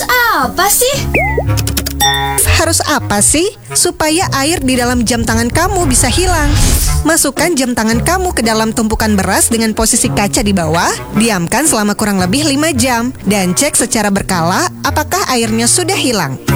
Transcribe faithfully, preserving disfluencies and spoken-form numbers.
Harus apa sih? Harus apa sih? Supaya air di dalam jam tangan kamu bisa hilang. Masukkan jam tangan kamu ke dalam tumpukan beras dengan posisi kaca di bawah. Diamkan selama kurang lebih lima jam. Dan cek secara berkala apakah airnya sudah hilang.